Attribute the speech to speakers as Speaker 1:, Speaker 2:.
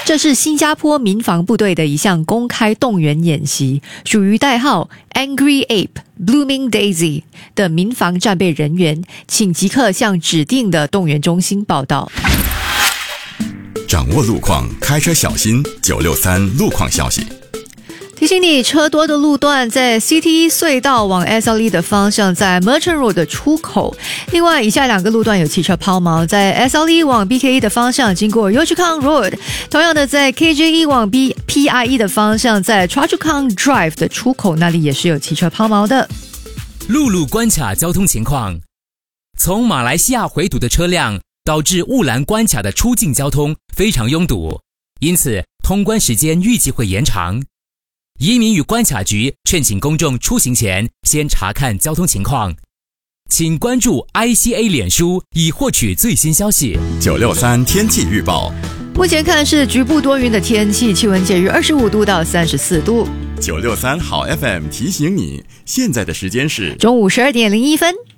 Speaker 1: 这是新加坡民防部队的一项公开动员演习，属于代号 Angry Ape Blooming Daisy 的民防战备人员，请即刻向指定的动员中心报到。
Speaker 2: 掌握路况，开车小心。963路况消息。
Speaker 1: 提醒你，车多的路段在 CT 隧道往 SLE 的方向，在 Merchant Road 的出口。另外，以下2个路段有汽车抛锚，在 SLE 往 BKE 的方向，经过 Yio Chu Kang Road。同样的，在 KJE 往 PIE 的方向，在 Choa Chu Kang Drive 的出口那里也是有汽车抛锚的。
Speaker 3: 陆路关卡交通情况：从马来西亚回堵的车辆导致雾兰关卡的出境交通非常拥堵，因此通关时间预计会延长。移民与关卡局劝请公众出行前先查看交通情况，请关注 ICA 脸书以获取最新消息。
Speaker 2: 963天气预报。
Speaker 1: 目前看是局部多云的天气，气温介于25度到34度。
Speaker 2: 963好 FM 提醒你，现在的时间是
Speaker 1: 中午12点01分。